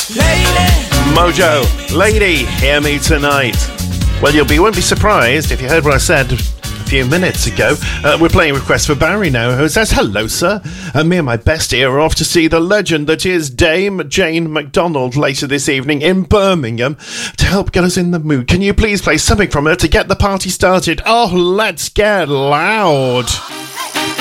Mojo, Lady, Hear Me Tonight. Well, you won't be surprised if you heard what I said a few minutes ago. We're playing Request for Barry now, who says, hello, sir. Me and my bestie are off to see the legend that is Dame Jane McDonald later this evening in Birmingham to help get us in the mood. Can you please play something from her to get the party started? Oh, let's get loud.